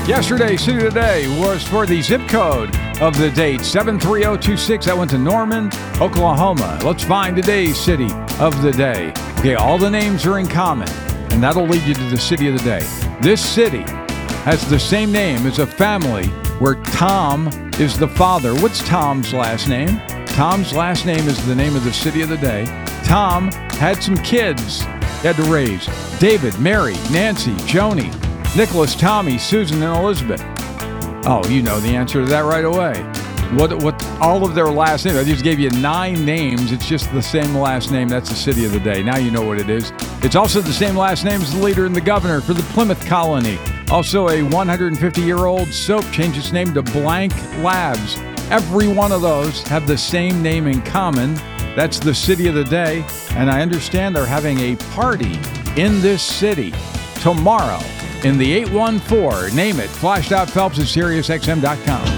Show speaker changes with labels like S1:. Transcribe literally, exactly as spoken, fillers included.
S1: Yesterday, City Today was for the zip code of the date, seven three zero two six. That went to Norman, Oklahoma. Let's find today's city of the day. Okay, all the names are in common, and that'll lead you to the city of the day. This city has the same name as a family where Tom is the father. What's Tom's last name? Tom's last name is the name of the city of the day. Tom had some kids he had to raise. David, Mary, Nancy, Joni, Nicholas, Tommy, Susan, and Elizabeth. Oh, you know the answer to that right away. What what all of their last names? I just gave you nine names. It's just the same last name. That's the city of the day. Now you know what it is. It's also the same last name as the leader and the governor for the Plymouth colony. Also a one hundred fifty-year-old soap changed its name to Blank Labs. Every one of those have the same name in common. That's the city of the day. And I understand they're having a party in this city tomorrow in the eight one four. Name it. Flash dot Phelps at Sirius X M dot com.